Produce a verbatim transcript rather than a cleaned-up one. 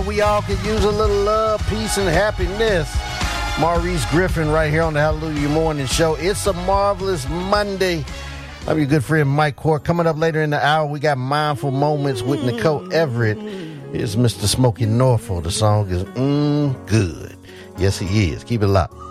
We all could use a little love, peace, and happiness. Maurice Griffin right here on the Hallelujah Morning Show. It's a marvelous Monday. I'm your good friend Mike Court. Coming up later in the hour, we got Mindful Moments with Nicole Everett. Here's Mister Smokey Norfolk. The song is Mmm Good. Yes, he is. Keep it locked.